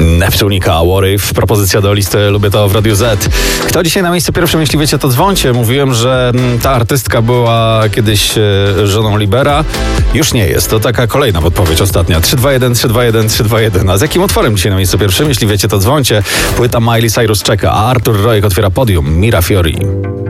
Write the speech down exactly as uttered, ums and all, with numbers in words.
Neptunika, What If, propozycja do listy Lubię to w Radiu Z. Kto dzisiaj na miejscu pierwszym, jeśli wiecie, to dzwońcie. Mówiłem, że ta artystka była kiedyś żoną Libera. Już nie jest. To taka kolejna podpowiedź ostatnia. trzy dwa jeden, trzy dwa jeden, trzy dwa jeden. A z jakim utworem dzisiaj na miejscu pierwszym? Jeśli wiecie, to dzwońcie. Płyta Miley Cyrus czeka, a Artur Rojek otwiera podium. Mira Fiori.